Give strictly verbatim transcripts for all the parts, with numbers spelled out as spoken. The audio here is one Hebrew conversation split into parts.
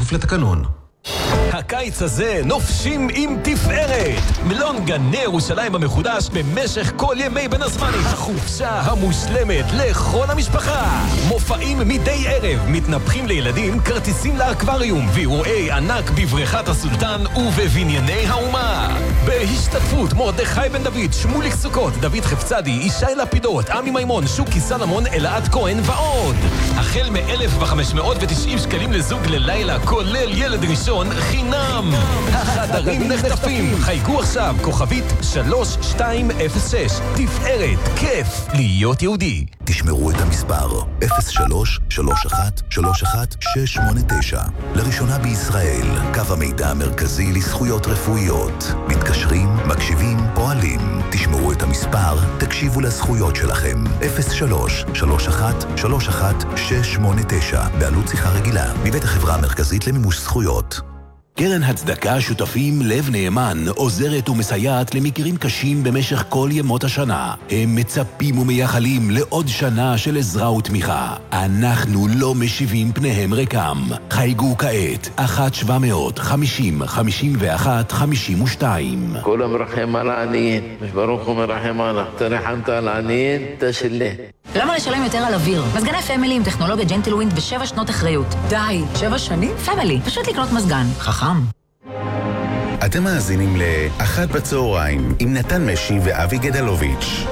בכפוף לתקנון. הקיץ הזה נופשים עם תפארת. מלון גני ירושלים המחודש במשך כל ימי בין הזמנים. החופשה המושלמת לכל המשפחה. מופעים מדי ערב, מתנפחים לילדים, כרטיסים לאקווריום ואירועי ענק בבריכת הסולטן ובבנייני האומה. בהשתתפות מרדכי בן דוד, שמוליק סוכות, דוד חפצדי, ישי לפידות, עמי מימון, שוקי סלמון, אלעד כהן ועוד. החל מ-אלף וחמש מאות ותשעים שקלים לזוג ללילה, כולל ילד ראשון חינם. החדרים נחטפים. חייגו עכשיו כוכבית שלוש שתיים אפס שש. תפארת, כיף להיות יהודי. תשמרו את המספר אפס שלוש שלוש אחת שלוש אחת שש שמונה תשע. לראשונה בישראל, קו המידע המרכזי לזכויות רפואיות. מתקשרים, מקשיבים, פועלים. תשמרו את המספר, תקשיבו לזכויות שלכם. אפס שלוש שלוש אחת שלוש אחת שש שמונה תשע. בעלות שיחה רגילה, מבית החברה המרכזית למימוש זכויות. קרן הצדקה שותפים לב נאמן עוזרת ומסייעת למקרים קשים במשך כל ימות השנה. הם מצפים ומייחלים לעוד שנה של עזרה ותמיכה. אנחנו לא משיבים פניהם ריקם. חייגו כעת אחת שבע מאות חמישים חמישים ואחת חמישים ושתיים. כל המרחם על העניים, ברוך הוא מרחם עליו. תרחמת על העניים, תשלה. למה לשלם יותר על אוויר? מזגני פמילי עם טכנולוגיה ג'נטל ווינד בשבע שנות אחריות. די, שבע שנים? פמילי, פשוט לקנות מזגן. חכם. אתם מאזינים לאחת בצהריים עם נתן משי ואבי גדלוביץ'.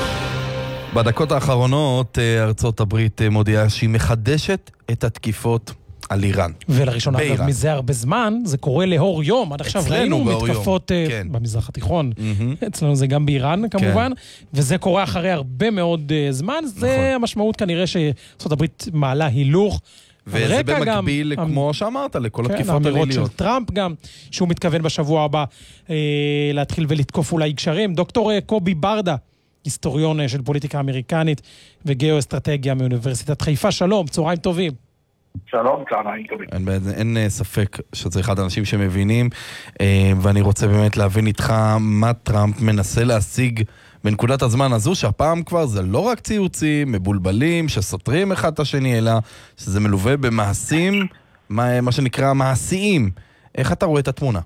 בדקות האחרונות ארצות הברית מודיעה שהיא מחדשת את התקיפות על איראן. ולראשונה אגב מזה הרבה זמן, זה קורה לאור יום. עד עכשיו ראינו מתקפות כן. במזרח התיכון. Mm-hmm. אצלנו זה גם באיראן כמובן, כן. וזה קורה אחרי הרבה מאוד uh, זמן. נכון. זה המשמעות כנראה שארצות הברית מעלה הילוך. וזה במקביל, גם, כמו שאמרת, לכל כן, התקיפות האמירות של טראמפ גם, שהוא מתכוון בשבוע הבא אה, להתחיל ולתקוף אולי קשרים. דוקטור אה, קובי ברדה, היסטוריון אה, של פוליטיקה אמריקנית וגיאו-אסטרטגיה מאוניברסיטת חיפה. שלום, צהריים טובים. שלום, צהריים טובים. אין, אין, אין ספק שזה אחד האנשים שמבינים, אה, ואני רוצה באמת להבין איתך מה טראמפ מנסה להשיג בנקודת הזמן הזו, שהפעם כבר זה לא רק ציוצים, מבולבלים, שסותרים אחד את השני, אלא שזה מלווה במעשים, מה, מה שנקרא מעשיים. איך אתה רואה את התמונה?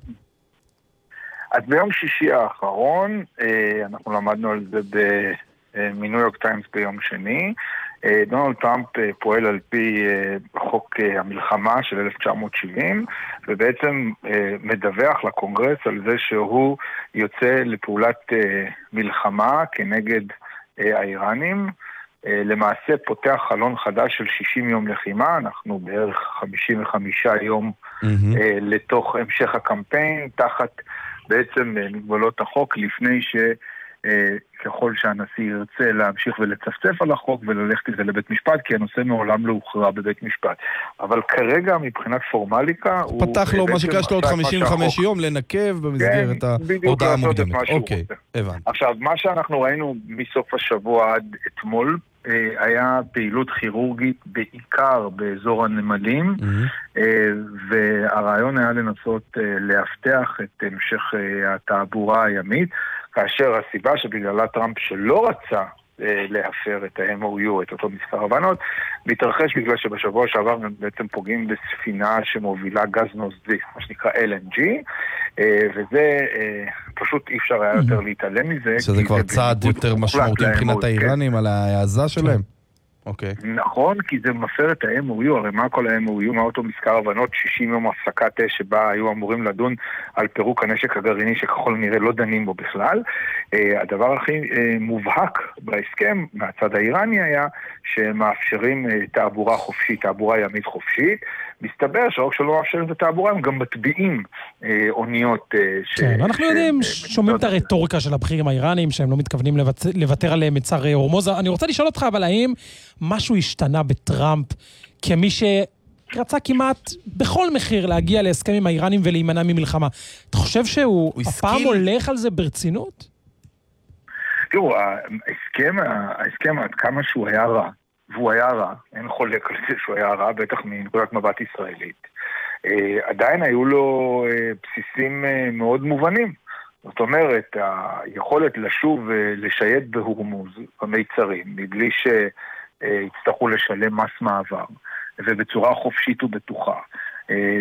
אז ביום שישי האחרון, אנחנו למדנו על זה בניו יורק טיימס ביום שני, דונלד טראמפ פועל על פי חוק המלחמה של אלף תשע מאות שבעים, ובעצם מדווח לקונגרס על זה שהוא יוצא לפעולת מלחמה כנגד האיראנים. למעשה פותח חלון חדש של שישים יום לחימה, אנחנו בערך חמישים וחמישה יום mm-hmm. לתוך המשך הקמפיין, תחת בעצם מגבלות החוק, לפני ש... ככל שהנשיא ירצה להמשיך ולצפצף על החוק וללכת את זה לבית משפט, כי הנושא מעולם לא הוכרע בבית משפט. אבל כרגע מבחינת פורמליקה הוא פתח לו מה שקרה, יש לו עוד חמישים וחמישה יום לנקב במסגרת ההודעה המוקדמת. אוקיי, הבנתי. עכשיו, מה שאנחנו ראינו מסוף השבוע עד אתמול, היה פעילות כירורגית בעיקר באזור הנמלים, והרעיון היה לנסות לאבטח את המשך התעבורה הימית, כאשר הסיבה שבגללה טראמפ שלא רצה אה, להפר את ה-אם או יו, את אותו מספר הבנות, מתרחש בגלל שבשבוע שעבר הם בעצם פוגעים בספינה שמובילה גז נוזלי, מה שנקרא אל אן ג'י, אה, וזה אה, פשוט אי אפשר היה יותר להתעלם מזה. שזה כבר צעד יותר משמעותי מבחינת האיראנים על ההעזה שלהם. Okay. נכון, כי זה מפר את ה-אם או יו, הרי מה כל ה-אם או יו, מה אותו מזכר הבנות, שישים יום הפסקת אש שבה היו אמורים לדון על פירוק הנשק הגרעיני שככל נראה לא דנים בו בכלל. Uh, הדבר הכי uh, מובהק בהסכם מהצד האיראני היה שמאפשרים uh, תעבורה חופשית, תעבורה ימית חופשית. מסתבר שרק שלא מאפשרים את התעבורה, הם גם מטביעים uh, אוניות uh, ש... כן, אנחנו יודעים, שומעים את הרטוריקה של הבכירים האיראנים, שהם לא מתכוונים לוותר עליהם מצר הורמוז. אני רוצה לשאול אותך, אבל האם משהו השתנה בטראמפ כמי שרצה כמעט בכל מחיר להגיע להסכם עם האיראנים ולהימנע ממלחמה? אתה חושב שהוא הפעם הולך על זה ברצינות? תראו, ההסכם, ההסכם עד כמה שהוא היה רע, והוא היה רע, אין חולק על זה שהוא היה רע, בטח מנקודת מבט ישראלית. עדיין היו לו בסיסים מאוד מובנים. זאת אומרת, היכולת לשוב ולשייט בהורמוז במיצרים, מבלי שיצטרכו לשלם מס מעבר, ובצורה חופשית ובטוחה.